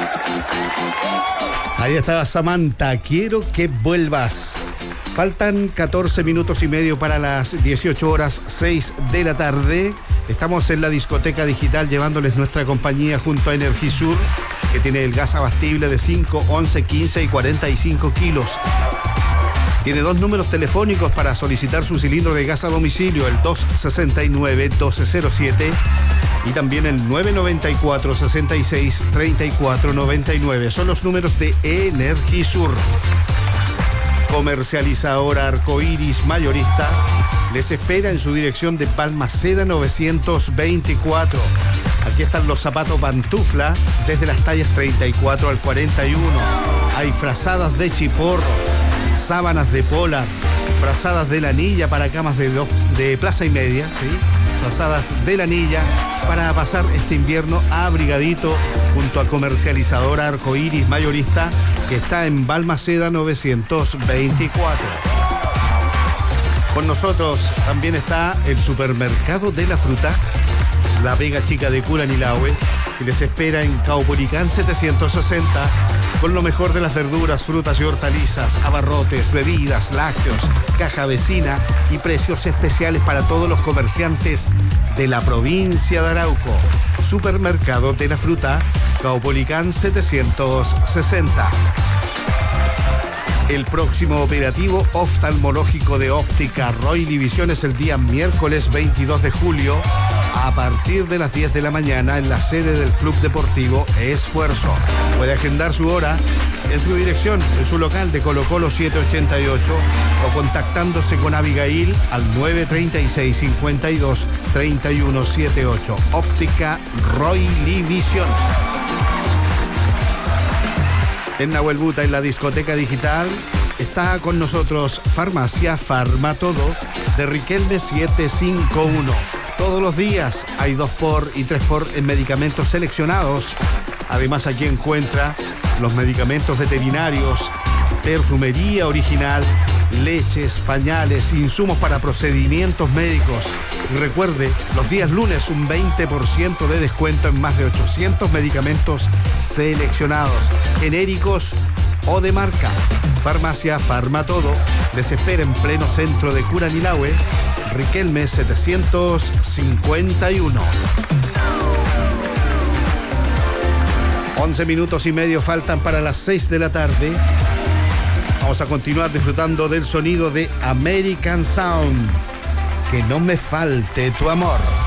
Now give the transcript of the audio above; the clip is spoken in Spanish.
Ahí estaba Samantha, quiero que vuelvas. Faltan 14 minutos y medio para las 18 horas 6 de la tarde. Estamos en la discoteca digital llevándoles nuestra compañía junto a Energisur, que tiene el gas abastible de 5, 11, 15 y 45 kilos. Tiene 2 números telefónicos para solicitar su cilindro de gas a domicilio, el 269-1207 y también el 994-66-3499. Son los números de Energisur. Comercializadora Arcoiris Mayorista les espera en su dirección de Balmaceda 924. Aquí están los zapatos pantufla desde las tallas 34 al 41. Hay frazadas de chiporro, sábanas de polar, frazadas de lanilla para camas de plaza y media, ¿sí? Frazadas de lanilla para pasar este invierno abrigadito junto a Comercializadora Arcoiris Mayorista, que está en Balmaceda 924. Con nosotros también está el supermercado de la fruta, La Vega Chica de Curanilahue, que les espera en Caupolicán 760, con lo mejor de las verduras, frutas y hortalizas, abarrotes, bebidas, lácteos, caja vecina y precios especiales para todos los comerciantes de la provincia de Arauco. Supermercado de la fruta, Caupolicán 760. El próximo operativo oftalmológico de Óptica Royal Vision es el día miércoles 22 de julio a partir de las 10 de la mañana en la sede del Club Deportivo Esfuerzo. Puede agendar su hora en su dirección, en su local de Colo Colo 788 o contactándose con Abigail al 936-52-3178. Óptica Royal Vision. En Nahuel Buta, en la discoteca digital, está con nosotros Farmacia Farmatodo de Riquelme 751. Todos los días hay 2x y 3x en medicamentos seleccionados. Además, aquí encuentra los medicamentos veterinarios, perfumería original, leches, pañales, insumos para procedimientos médicos. Y recuerde, los días lunes un 20% de descuento en más de 800 medicamentos seleccionados, genéricos o de marca. Farmacia Farmatodo les espera en pleno centro de Curanilahue, Riquelme 751. 11 minutos y medio faltan para las 6 de la tarde. Vamos a continuar disfrutando del sonido de American Sound. Que no me falte tu amor.